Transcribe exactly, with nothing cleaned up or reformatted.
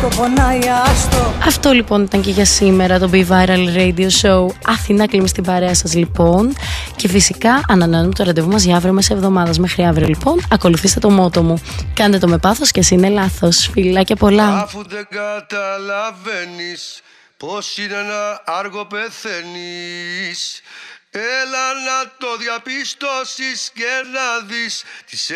άστο, πονάει, άστο. Αυτό λοιπόν ήταν και για σήμερα το Be Viral Radio Show. Αθηνά Κλίμη στην παρέα σας λοιπόν. Και φυσικά ανανεώνουμε το ραντεβού μας για αύριο μέσα εβδομάδας. Μέχρι αύριο λοιπόν, ακολουθήστε το μότο μου. Κάντε το με πάθος και εσύ είναι λάθος. Φιλάκια πολλά. Αφού δεν καταλαβαίνεις πως είναι ένα άργο πεθαίνεις, έλα να το διαπιστώσεις και να δεις τις